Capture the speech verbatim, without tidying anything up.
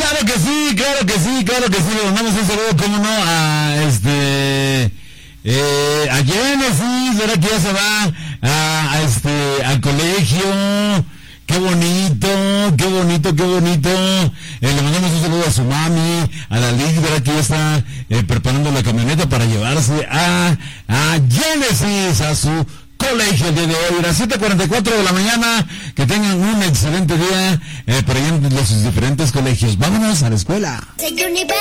Claro que sí, claro que sí, claro que sí. Le mandamos un saludo, cómo no, a este... Eh, a Genesis, ahora que ya se va a, a este, al colegio. Qué bonito, qué bonito, qué bonito. Eh, le mandamos un saludo a su mami, a la Liz, ¿verdad? Que ya está eh, preparando la camioneta para llevarse a, a Genesis, a su colegio el día de hoy. A las siete cuarenta y cuatro de la mañana. Que tengan un excelente día eh, por allá en los diferentes colegios. Vámonos a la escuela.